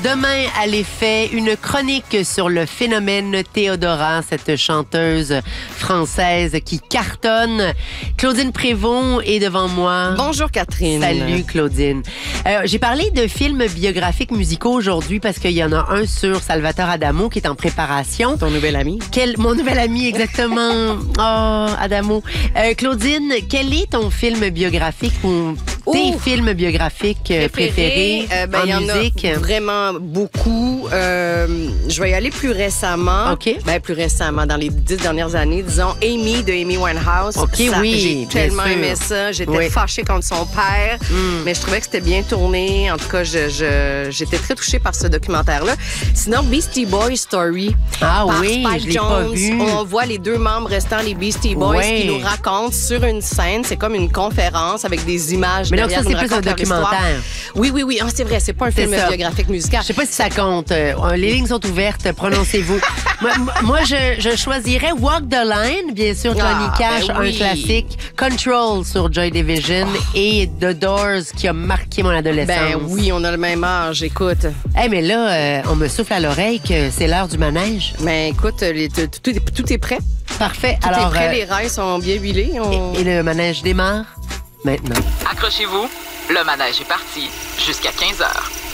Demain, à l'effet, une chronique sur le phénomène Théodora, cette chanteuse française qui cartonne. Claudine Prévost est devant moi. Bonjour Catherine. Salut Claudine. J'ai parlé de films biographiques musicaux aujourd'hui parce qu'il y en a un sur Salvatore Adamo qui est en préparation. Ton nouvel ami. Mon nouvel ami, exactement. Oh, Adamo. Claudine, quel est ton film biographique ou tes films biographiques préférés en musique? Il y en a vraiment beaucoup. Je vais y aller plus récemment. OK. Plus récemment, dans les 10 dernières années, disons Amy de Amy Winehouse. OK, oui, j'ai tellement aimé ça. J'étais fâchée contre son père, mais je trouvais que c'était bien tourné. En tout cas, j'étais très touchée par ce documentaire-là. Sinon, Beastie Boys Story. Ah par oui, Spike je l'ai Jones. pas vu. On voit les deux membres restants, les Beastie Boys, qui nous racontent sur une scène. C'est comme une conférence avec des images. Mais donc ça, c'est plus un documentaire. Oui. Ah, c'est vrai, c'est pas un film biographique musical. Je sais pas si ça compte. Les lignes sont ouvertes, prononcez-vous. moi, je choisirais Walk the Line, bien sûr, Johnny Cash, un classique. Control sur Joy Division et The Doors qui a marqué mon adolescence. Oui, on a le même âge, écoute. Mais là, on me souffle à l'oreille que c'est l'heure du manège. Écoute, tout est prêt. Parfait. Tout est prêt, les rails sont bien huilés. Et le manège démarre maintenant. Accrochez-vous, le manège est parti jusqu'à 15h.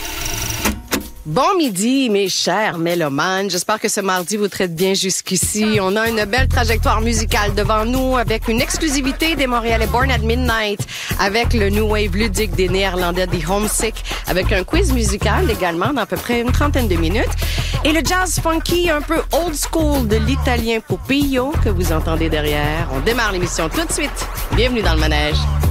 Bon midi, mes chers mélomanes. J'espère que ce mardi vous traite bien jusqu'ici. On a une belle trajectoire musicale devant nous avec une exclusivité des Montréalais Born at Midnight, avec le New Wave ludique des Néerlandais des Homesick, avec un quiz musical également dans à peu près une trentaine de minutes, et le jazz funky un peu old school de l'Italien Popillo que vous entendez derrière. On démarre l'émission tout de suite. Bienvenue dans le manège.